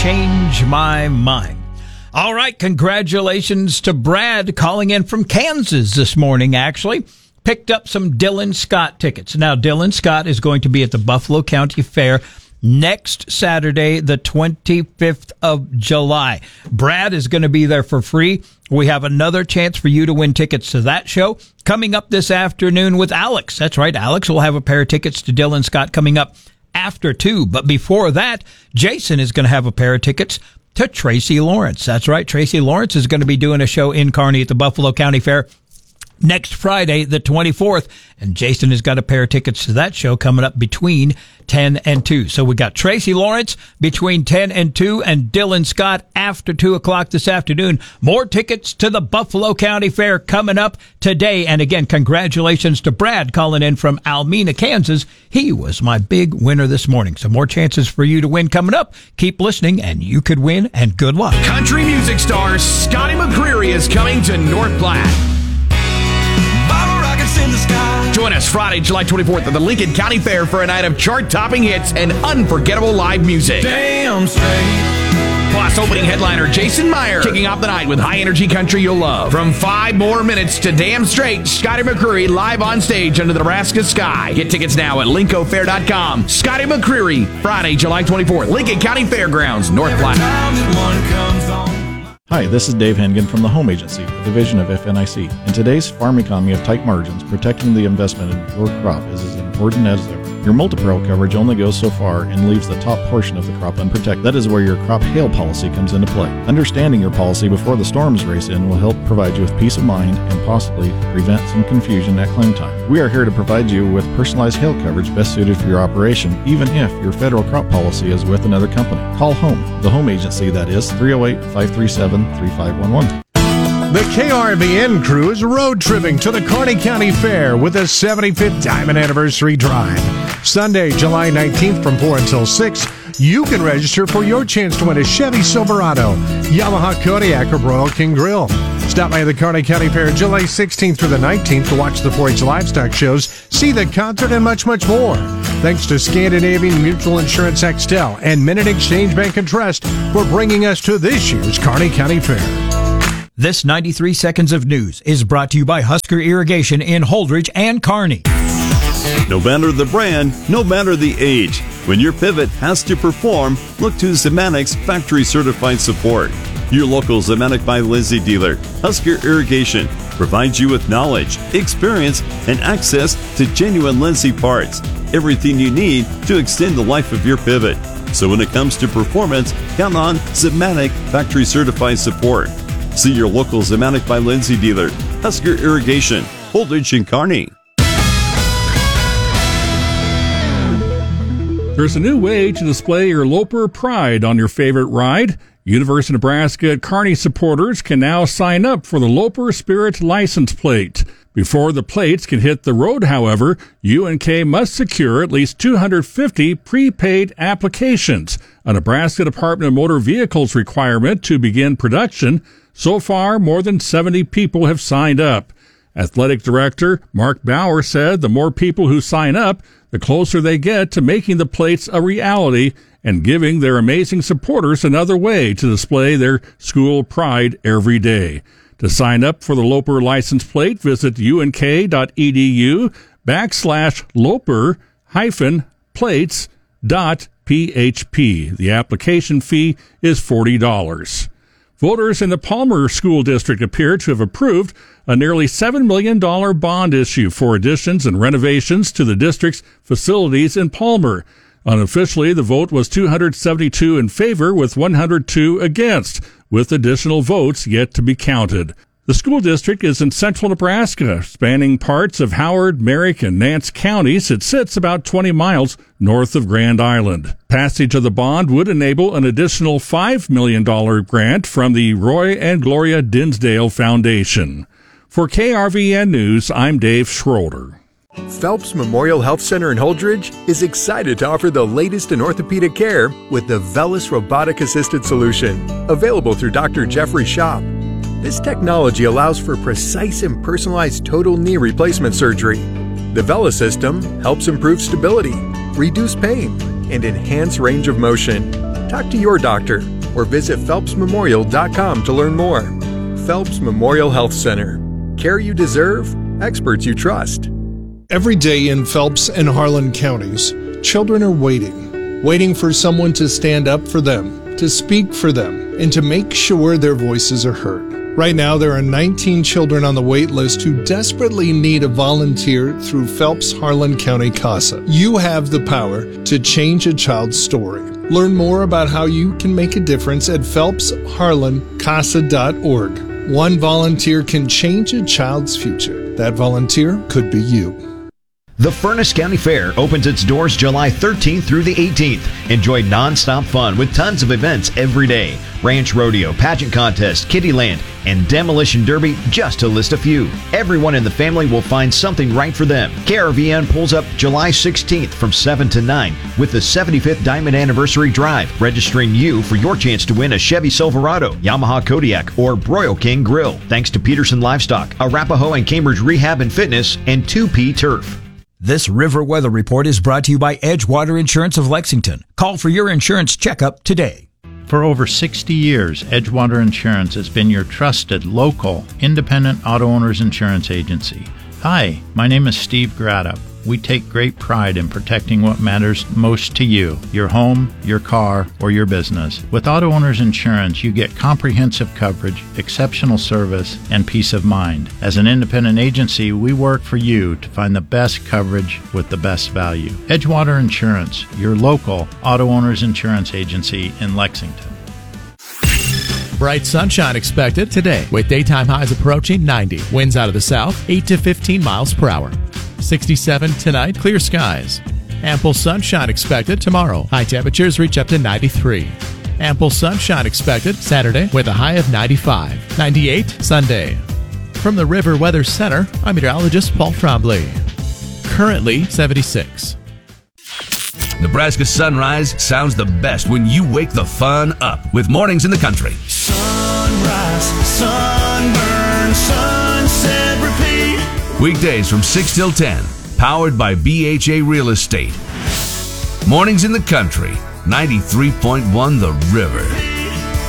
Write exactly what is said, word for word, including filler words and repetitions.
Change My Mind. All right, congratulations to Brad calling in from Kansas this morning, actually. Picked up some Dylan Scott tickets. Now, Dylan Scott is going to be at the Buffalo County Fair next Saturday, the twenty-fifth of July. Brad is going to be there for free. We have another chance for you to win tickets to that show coming up this afternoon with Alex. That's right, Alex will have a pair of tickets to Dylan Scott coming up after two. But before that, Jason is going to have a pair of tickets to Tracy Lawrence. That's right, Tracy Lawrence is going to be doing a show in Kearney at the Buffalo County Fair next Friday, the twenty-fourth, and Jason has got a pair of tickets to that show coming up between ten and two. So we got Tracy Lawrence between ten and two and Dylan Scott after two o'clock this afternoon. More tickets to the Buffalo County Fair coming up today. And again, congratulations to Brad calling in from Almena, Kansas. He was my big winner this morning. So more chances for you to win coming up. Keep listening and you could win, and good luck. Country music star Scotty McCreery is coming to North Platte. In the sky. Join us Friday, July twenty-fourth at the Lincoln County Fair for a night of chart-topping hits and unforgettable live music. Damn straight. Plus, opening headliner Jason Meyer kicking off the night with high-energy country you'll love. From five more minutes to Damn Straight, Scotty McCreery live on stage under the Nebraska sky. Get tickets now at linco fair dot com. Scotty McCreery, Friday, July twenty-fourth, Lincoln County Fairgrounds, North Platte. Hi, this is Dave Hengen from the Home Agency, a division of F N I C. In today's farm economy of tight margins, protecting the investment in your crop is as important as ever. Your multi-peril coverage only goes so far and leaves the top portion of the crop unprotected. That is where your crop hail policy comes into play. Understanding your policy before the storms race in will help provide you with peace of mind and possibly prevent some confusion at claim time. We are here to provide you with personalized hail coverage best suited for your operation, even if your federal crop policy is with another company. Call Home, the Home Agency, that is three oh eight, five three seven, three five one one. The K R V N crew is road tripping to the Kearney County Fair with the seventy-fifth Diamond Anniversary Drive. Sunday, July nineteenth from four until six, you can register for your chance to win a Chevy Silverado, Yamaha Kodiak, or Royal King Grill. Stop by the Kearney County Fair July sixteenth through the nineteenth to watch the four H livestock shows, see the concert, and much, much more. Thanks to Scandinavian Mutual Insurance Extel and Minute Exchange Bank and Trust for bringing us to this year's Kearney County Fair. This ninety-three seconds of news is brought to you by Husker Irrigation in Holdridge and Kearney. No matter the brand, no matter the age, when your pivot has to perform, look to Zemanic's factory certified support. Your local Zemanik by Lindsay dealer, Husker Irrigation, provides you with knowledge, experience, and access to genuine Lindsay parts. Everything you need to extend the life of your pivot. So when it comes to performance, count on Zemanik factory certified support. See your local Zemanik by Lindsay dealer, Husker Irrigation, Holdridge and Kearney. There's a new way to display your Loper pride on your favorite ride. University of Nebraska Kearney supporters can now sign up for the Loper Spirit license plate. Before the plates can hit the road, however, U N K must secure at least two hundred fifty prepaid applications, a Nebraska Department of Motor Vehicles requirement to begin production. So far, more than seventy people have signed up. Athletic Director Mark Bauer said the more people who sign up, the closer they get to making the plates a reality and giving their amazing supporters another way to display their school pride every day. To sign up for the Loper license plate, visit unk.edu backslash Loper hyphen plates dot php. The application fee is forty dollars. Voters in the Palmer School District appear to have approved a nearly seven million dollars bond issue for additions and renovations to the district's facilities in Palmer. Unofficially, the vote was two hundred seventy-two in favor with one hundred two against, with additional votes yet to be counted. The school district is in central Nebraska, spanning parts of Howard, Merrick, and Nance counties. It sits about twenty miles north of Grand Island. Passage of the bond would enable an additional five million dollars grant from the Roy and Gloria Dinsdale Foundation. For K R V N News, I'm Dave Schroeder. Phelps Memorial Health Center in Holdridge is excited to offer the latest in orthopedic care with the VELYS robotic-assisted solution, available through Doctor Jeffrey Shop. This technology allows for precise and personalized total knee replacement surgery. The VELYS system helps improve stability, reduce pain, and enhance range of motion. Talk to your doctor or visit phelps memorial dot com to learn more. Phelps Memorial Health Center. Care you deserve, experts you trust. Every day in Phelps and Harlan counties, children are waiting, waiting for someone to stand up for them, to speak for them, and to make sure their voices are heard. Right now, there are nineteen children on the wait list who desperately need a volunteer through Phelps Harlan County CASA. You have the power to change a child's story. Learn more about how you can make a difference at phelps harlan casa dot org. One volunteer can change a child's future. That volunteer could be you. The Furnace County Fair opens its doors July thirteenth through the eighteenth. Enjoy non-stop fun with tons of events every day. Ranch rodeo, pageant contest, Kittyland, and demolition derby, just to list a few. Everyone in the family will find something right for them. K R V N pulls up July sixteenth from seven to nine with the seventy-fifth Diamond Anniversary Drive, registering you for your chance to win a Chevy Silverado, Yamaha Kodiak, or Broil King Grill. Thanks to Peterson Livestock, Arapahoe and Cambridge Rehab and Fitness, and two P Turf. This River Weather Report is brought to you by Edgewater Insurance of Lexington. Call for your insurance checkup today. For over sixty years, Edgewater Insurance has been your trusted, local, independent auto owners insurance agency. Hi, my name is Steve Gratup. We take great pride in protecting what matters most to you, your home, your car, or your business. With Auto Owners Insurance, you get comprehensive coverage, exceptional service, and peace of mind. As an independent agency, we work for you to find the best coverage with the best value. Edgewater Insurance, your local Auto Owners Insurance agency in Lexington. Bright sunshine expected today with daytime highs approaching ninety. Winds out of the south, eight to fifteen miles per hour. sixty-seven tonight, clear skies. Ample sunshine expected tomorrow. High temperatures reach up to ninety-three. Ample sunshine expected Saturday with a high of ninety-five. ninety-eight Sunday. From the River Weather Center, I'm meteorologist Paul Trombley. Currently seventy-six. Nebraska sunrise sounds the best when you wake the fun up with Mornings in the Country. Sunrise, sunburn, sunset, repeat. Weekdays from six till ten, powered by B H A Real Estate. Mornings in the Country, ninety-three point one The River.